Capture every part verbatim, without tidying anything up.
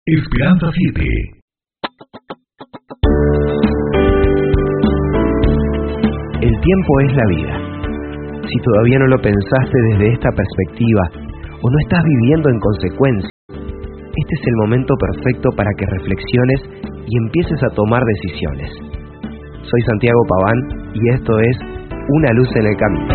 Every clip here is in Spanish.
Esperanza siete. El tiempo es la vida. Si todavía no lo pensaste desde esta perspectiva o no estás viviendo en consecuencia, este es el momento perfecto para que reflexiones y empieces a tomar decisiones. Soy Santiago Paván y esto es Una luz en el camino.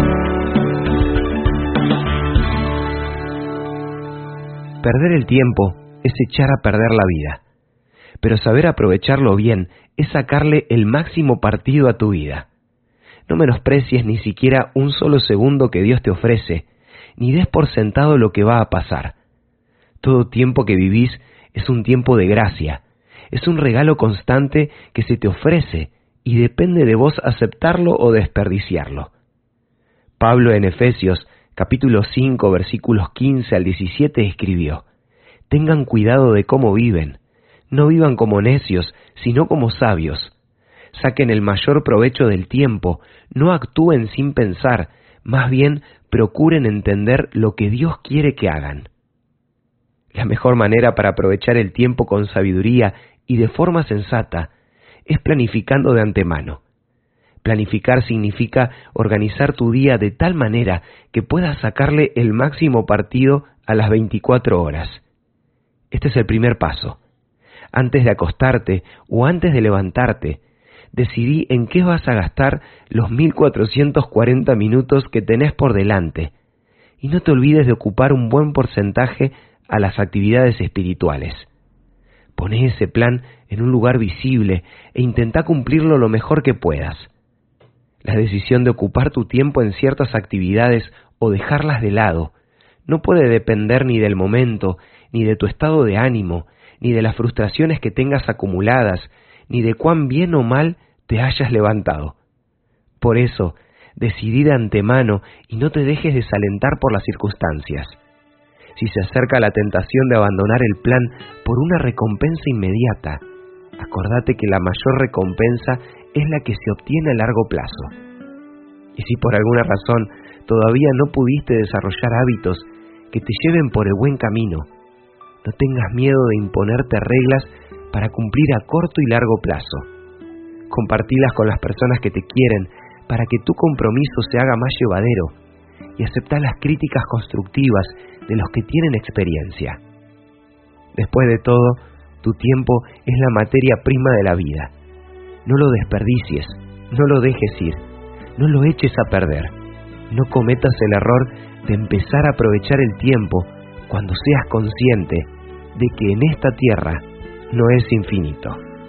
Perder el tiempo es echar a perder la vida, pero saber aprovecharlo bien es sacarle el máximo partido a tu vida. No menosprecies ni siquiera un solo segundo que Dios te ofrece, ni des por sentado lo que va a pasar. Todo tiempo que vivís es un tiempo de gracia, es un regalo constante que se te ofrece y depende de vos aceptarlo o desperdiciarlo. Pablo en Efesios capítulo cinco versículos quince al diecisiete escribió: Tengan cuidado de cómo viven, no vivan como necios, sino como sabios. Saquen el mayor provecho del tiempo, no actúen sin pensar, más bien procuren entender lo que Dios quiere que hagan. La mejor manera para aprovechar el tiempo con sabiduría y de forma sensata es planificando de antemano. Planificar significa organizar tu día de tal manera que puedas sacarle el máximo partido a las veinticuatro horas. Este es el primer paso. Antes de acostarte o antes de levantarte, decidí en qué vas a gastar los mil cuatrocientos cuarenta minutos que tenés por delante. Y no te olvides de ocupar un buen porcentaje a las actividades espirituales. Poné ese plan en un lugar visible e intentá cumplirlo lo mejor que puedas. La decisión de ocupar tu tiempo en ciertas actividades o dejarlas de lado no puede depender ni del momento, ni de tu estado de ánimo, ni de las frustraciones que tengas acumuladas, ni de cuán bien o mal te hayas levantado. Por eso, decidí de antemano y no te dejes desalentar por las circunstancias. Si se acerca la tentación de abandonar el plan por una recompensa inmediata, acordate que la mayor recompensa es la que se obtiene a largo plazo. Y si por alguna razón todavía no pudiste desarrollar hábitos que te lleven por el buen camino, no tengas miedo de imponerte reglas para cumplir a corto y largo plazo. Compartilas con las personas que te quieren para que tu compromiso se haga más llevadero y aceptá las críticas constructivas de los que tienen experiencia. Después de todo, tu tiempo es la materia prima de la vida. No lo desperdicies, no lo dejes ir, no lo eches a perder. No cometas el error de empezar a aprovechar el tiempo cuando seas consciente de que en esta tierra no es infinito.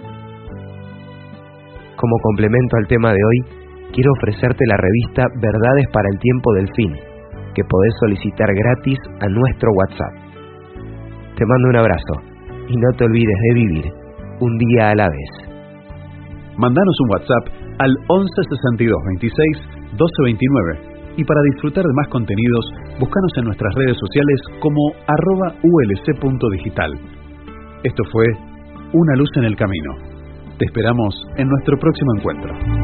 Como complemento al tema de hoy, quiero ofrecerte la revista Verdades para el Tiempo del Fin, que podés solicitar gratis a nuestro WhatsApp. Te mando un abrazo y no te olvides de vivir un día a la vez. Mándanos un WhatsApp al once sesenta y dos veintiséis doce veintinueve y para disfrutar de más contenidos, búscanos en nuestras redes sociales como arroba ulc.digital. Esto fue Una luz en el camino. Te esperamos en nuestro próximo encuentro.